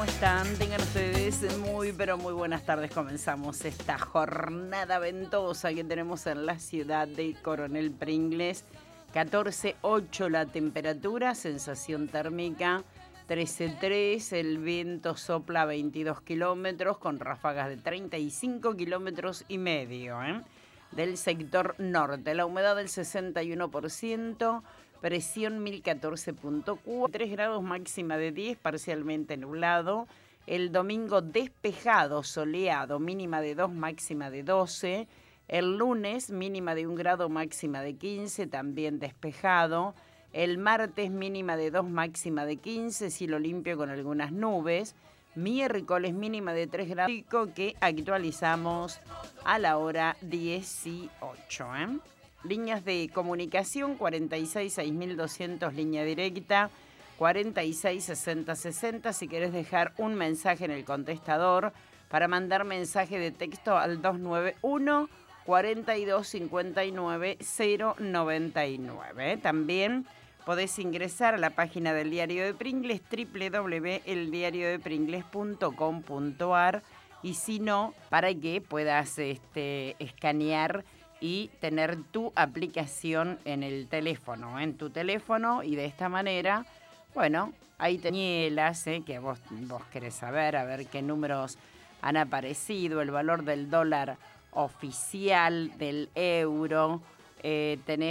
están? Tengan ustedes muy, pero muy buenas tardes. Comenzamos esta jornada ventosa que tenemos en la ciudad de Coronel Pringles. 14,8 la temperatura, sensación térmica 13,3, el viento sopla 22 kilómetros con ráfagas de 35 kilómetros y medio, del sector norte. La humedad del 61%, presión 1014.4, 3 grados, máxima de 10, parcialmente nublado. El domingo despejado, soleado, mínima de 2, máxima de 12. El lunes mínima de 1 grado, máxima de 15, también despejado. El martes mínima de 2, máxima de 15, cielo limpio con algunas nubes. Miércoles mínima de 3 grados, que actualizamos a la hora 18. Líneas de comunicación 466200, línea directa 466060. Si querés dejar un mensaje en el contestador, para mandar mensaje de texto al 291 4259 099. También podés ingresar a la página del Diario de Pringles, www.eldiariodepringles.com.ar, y si no, para que puedas escanear y tener tu aplicación en el teléfono, en tu teléfono, y de esta manera, bueno, ahí te nielas, que vos querés saber, a ver qué números han aparecido, el valor del dólar oficial, del euro, tenés